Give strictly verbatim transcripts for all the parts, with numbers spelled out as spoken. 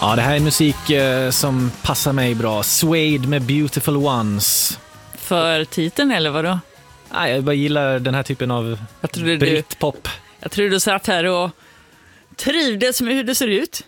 Ja, det här är musik eh, som passar mig bra. Suede med Beautiful Ones. För titeln eller vadå? Nej, jag bara gillar den här typen av britpop. Jag tror du satt här och trivdes med hur det ser ut.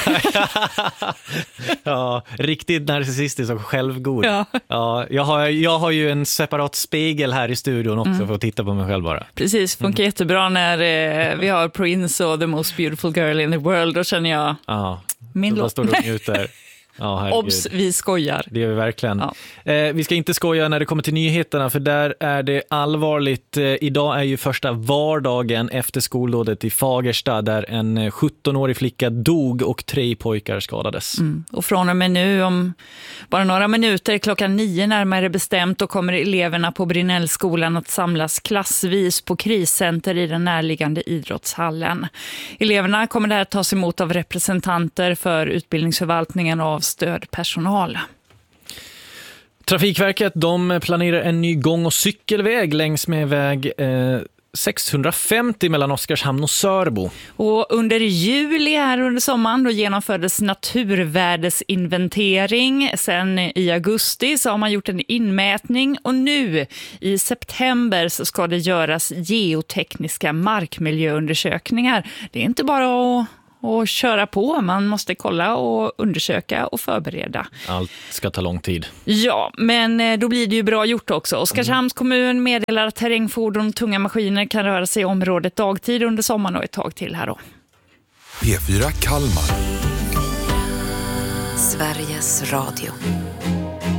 Ja, riktigt narcissistisk och självgod. Ja. Ja, jag, har, jag har ju en separat spegel här i studion också mm. för att titta på mig själv bara. Precis, funkar mm. jättebra när eh, vi har Prince och The Most Beautiful Girl in the World. Då känner jag ja. min låt. Står de ut där. Ja, Obs, vi skojar. Det gör vi verkligen. Ja. Eh, vi ska inte skoja när det kommer till nyheterna, för där är det allvarligt. Eh, idag är ju första vardagen efter skoldådet i Fagersta där en sjuttonårig flicka dog och tre pojkar skadades. Mm. Och från och med nu, om bara några minuter, klockan nio närmare bestämt, då kommer eleverna på Brinellskolan att samlas klassvis på kriscenter i den närliggande idrottshallen. Eleverna kommer där att tas emot av representanter för utbildningsförvaltningen och av stödpersonal. Trafikverket de planerar en ny gång- och cykelväg längs med väg eh, sexhundrafemtio mellan Oskarshamn och Sörbo. Och under juli här under sommaren då genomfördes naturvärdesinventering. Sen i augusti så har man gjort en inmätning och nu i september så ska det göras geotekniska markmiljöundersökningar. Det är inte bara att och köra på. Man måste kolla och undersöka och förbereda. Allt ska ta lång tid. Ja, men då blir det ju bra gjort också. Oskarshamns kommun meddelar att terrängfordon och tunga maskiner kan röra sig i området dagtid under sommaren och ett tag till här då. P fyra Kalmar. Sveriges Radio.